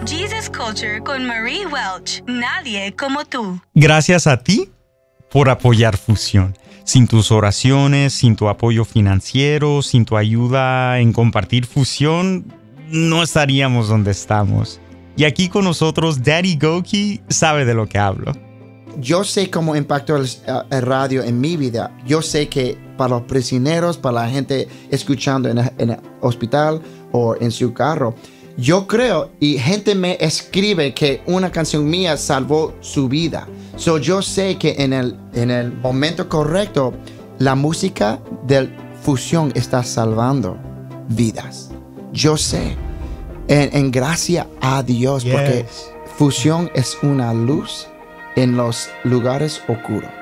Jesus Culture con Marie Welch. Nadie como tú. Gracias a ti por apoyar Fusión. Sin tus oraciones, sin tu apoyo financiero, sin tu ayuda en compartir Fusión, no estaríamos donde estamos. Y aquí con nosotros, Daddy Goki sabe de lo que hablo. Yo sé cómo impactó el radio en mi vida. Yo sé que para los prisioneros, para la gente escuchando en el hospital o en su carro, yo creo, y gente me escribe que una canción mía salvó su vida. Yo sé que en el momento correcto, la música de Fusión está salvando vidas. Yo sé. En gracia a Dios, porque Fusión es una luz en los lugares oscuros.